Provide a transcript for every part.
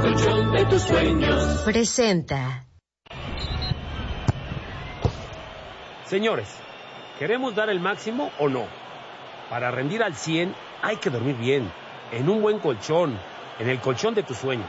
colchón de tus sueños. Presenta. Señores, ¿queremos dar el máximo o no? Para rendir al 100 hay que dormir bien, en un buen colchón, en el colchón de tus sueños.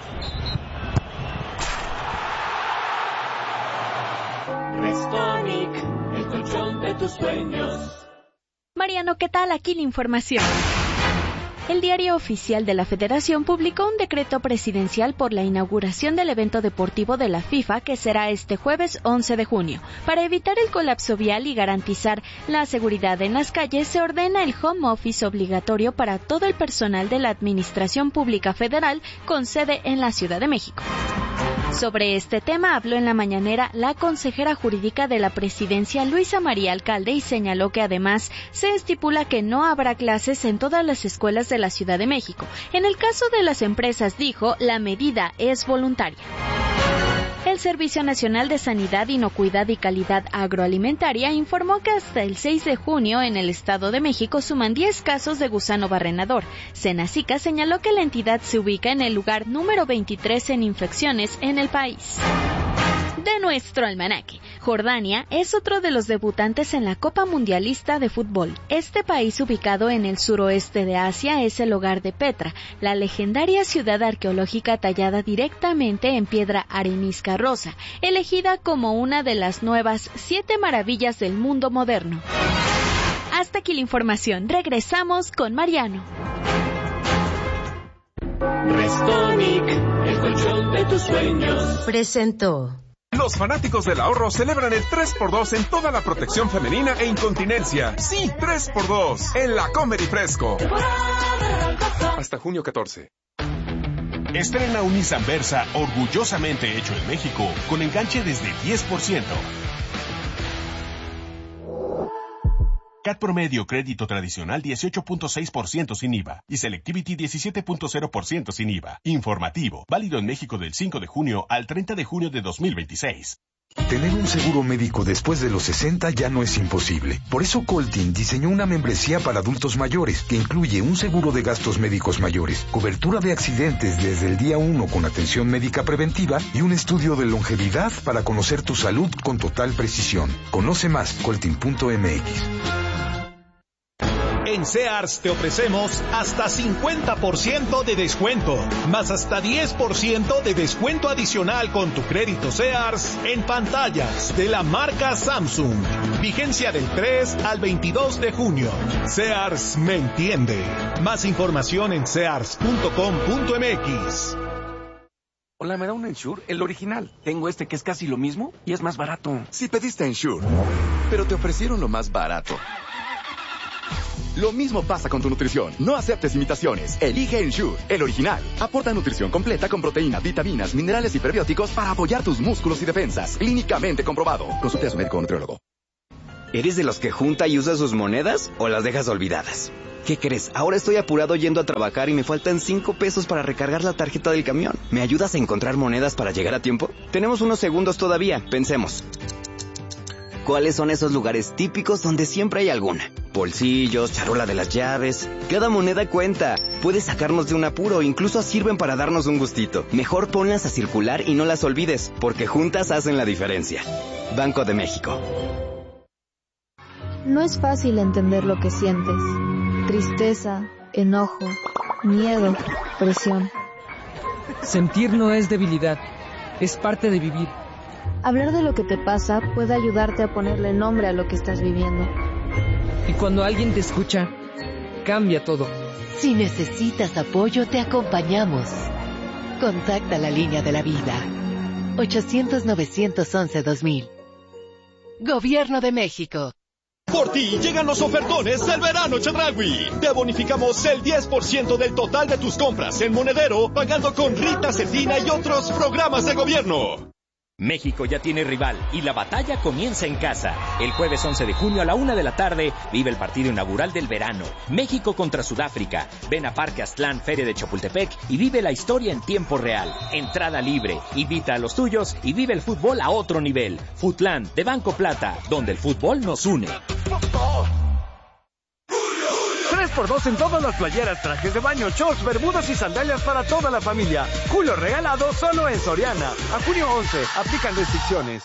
Restonic, el colchón de tus sueños. Mariano, ¿qué tal? Aquí la información. El Diario Oficial de la Federación publicó un decreto presidencial por la inauguración del evento deportivo de la FIFA que será este jueves 11 de junio. Para evitar el colapso vial y garantizar la seguridad en las calles, se ordena el home office obligatorio para todo el personal de la Administración Pública Federal con sede en la Ciudad de México. Sobre este tema habló en la mañanera la consejera jurídica de la presidencia, Luisa María Alcalde, y señaló que además se estipula que no habrá clases en todas las escuelas de la Ciudad de México. En el caso de las empresas, dijo, la medida es voluntaria. El Servicio Nacional de Sanidad, Inocuidad y Calidad Agroalimentaria informó que hasta el 6 de junio en el Estado de México suman 10 casos de gusano barrenador. Senacica señaló que la entidad se ubica en el lugar número 23 en infecciones en el país. De nuestro almanaque, Jordania es otro de los debutantes en la Copa Mundialista de Fútbol. Este país, ubicado en el suroeste de Asia, es el hogar de Petra, la legendaria ciudad arqueológica tallada directamente en piedra arenisca rosa, elegida como una de las nuevas 7 maravillas del mundo moderno. Hasta aquí la información. Regresamos con Mariano. Restonic, el colchón de tus sueños. Presentó. Los fanáticos del ahorro celebran el 3x2 en toda la protección femenina e incontinencia. Sí, 3x2 en la Comer y Fresco. Hasta junio 14. Estrena un Nissan Versa orgullosamente hecho en México con enganche desde 10%. CAT promedio crédito tradicional 18.6% sin IVA y Selectivity 17.0% sin IVA. Informativo, válido en México del 5 de junio al 30 de junio de 2026. Tener un seguro médico después de los 60 ya no es imposible. Por eso Coltin diseñó una membresía para adultos mayores que incluye un seguro de gastos médicos mayores, cobertura de accidentes desde el día 1 con atención médica preventiva y un estudio de longevidad para conocer tu salud con total precisión. Conoce más, coltin.mx. En Sears te ofrecemos hasta 50% de descuento, más hasta 10% de descuento adicional con tu crédito Sears en pantallas de la marca Samsung. Vigencia del 3 al 22 de junio. Sears me entiende. Más información en sears.com.mx. Hola, ¿me da un Ensure? El original. Tengo este que es casi lo mismo y es más barato. Sí pediste Ensure, pero te ofrecieron lo más barato. Lo mismo pasa con tu nutrición. No aceptes imitaciones. Elige Ensure, el original. Aporta nutrición completa con proteínas, vitaminas, minerales y prebióticos para apoyar tus músculos y defensas. Clínicamente comprobado. Consulte a su médico o nutriólogo. ¿Eres de los que junta y usa sus monedas o las dejas olvidadas? ¿Qué crees? Ahora estoy apurado yendo a trabajar y me faltan 5 pesos para recargar la tarjeta del camión. ¿Me ayudas a encontrar monedas para llegar a tiempo? Tenemos unos segundos todavía. Pensemos. ¿Cuáles son esos lugares típicos donde siempre hay alguna? Bolsillos, charola de las llaves. Cada moneda cuenta. Puede sacarnos de un apuro, incluso sirven para darnos un gustito. Mejor ponlas a circular y no las olvides, porque juntas hacen la diferencia. Banco de México. No es fácil entender lo que sientes. Tristeza, enojo, miedo, presión. Sentir no es debilidad, es parte de vivir. Hablar de lo que te pasa puede ayudarte a ponerle nombre a lo que estás viviendo. Y cuando alguien te escucha, cambia todo. Si necesitas apoyo, te acompañamos. Contacta la línea de la vida. 800-911-2000. Gobierno de México. Por ti llegan los ofertones del verano Chedraui. Te bonificamos el 10% del total de tus compras en Monedero, pagando con Rita Cetina y otros programas de gobierno. México ya tiene rival y la batalla comienza en casa. El jueves 11 de junio a la 1 de la tarde vive el partido inaugural del verano. México contra Sudáfrica. Ven a Parque Aztlán, Feria de Chapultepec y vive la historia en tiempo real. Entrada libre. Invita a los tuyos y vive el fútbol a otro nivel. Futlán de Banco Plata, donde el fútbol nos une. 3x2 en todas las playeras, trajes de baño, shorts, bermudas y sandalias para toda la familia. Julio regalado solo en Soriana. A junio 11, aplican restricciones.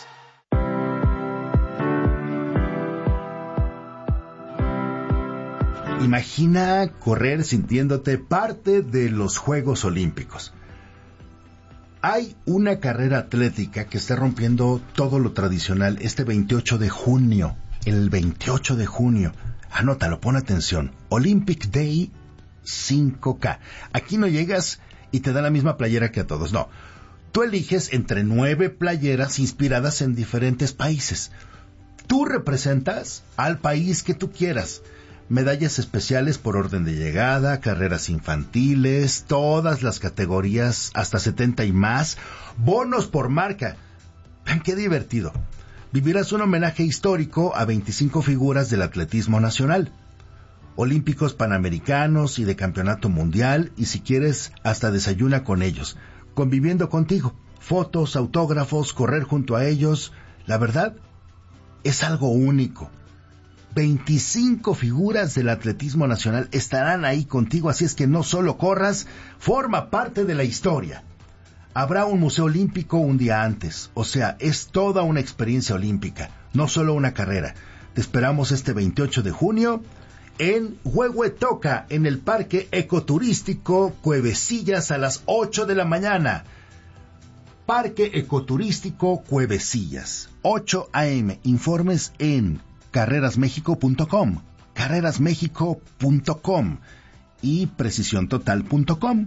Imagina correr sintiéndote parte de los Juegos Olímpicos. Hay una carrera atlética que está rompiendo todo lo tradicional este 28 de junio. El 28 de junio. Anótalo, pon atención. Olympic Day 5K. Aquí no llegas y te da la misma playera que a todos. No. Tú eliges entre 9 playeras inspiradas en diferentes países. Tú representas al país que tú quieras. Medallas especiales por orden de llegada, carreras infantiles, todas las categorías, hasta 70 y más, bonos por marca. ¡Qué divertido! Vivirás un homenaje histórico a 25 figuras del atletismo nacional, olímpicos, panamericanos y de campeonato mundial, y si quieres, hasta desayuna con ellos, conviviendo contigo, fotos, autógrafos, correr junto a ellos. La verdad, es algo único. 25 figuras del atletismo nacional estarán ahí contigo, así es que no solo corras, forma parte de la historia. Habrá un museo olímpico un día antes, o sea, es toda una experiencia olímpica, no solo una carrera. Te esperamos este 28 de junio en Huehuetoca, en el Parque Ecoturístico Cuevecillas a las 8 de la mañana. Parque Ecoturístico Cuevecillas, 8 a.m. Informes en carrerasmexico.com y precisiontotal.com.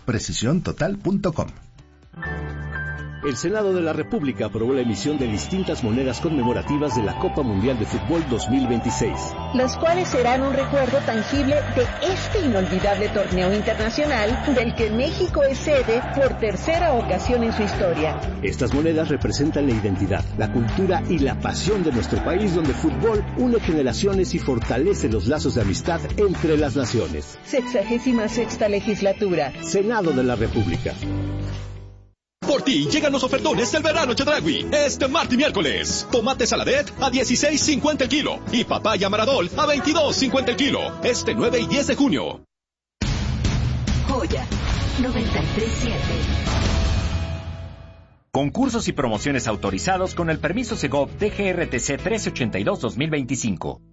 El Senado de la República aprobó la emisión de distintas monedas conmemorativas de la Copa Mundial de Fútbol 2026. Las cuales serán un recuerdo tangible de este inolvidable torneo internacional del que México es sede por tercera ocasión en su historia. Estas monedas representan la identidad, la cultura y la pasión de nuestro país, donde el fútbol une generaciones y fortalece los lazos de amistad entre las naciones. 66ª legislatura. Senado de la República. Por ti llegan los ofertones del verano Chedraui. Este martes y miércoles. Tomate saladet a $16.50 el kilo. Y papaya maradol a $22.50 el kilo. Este 9 y 10 de junio. Joya 93.7. Concursos y promociones autorizados con el permiso Segov DGRTC 1382-2025.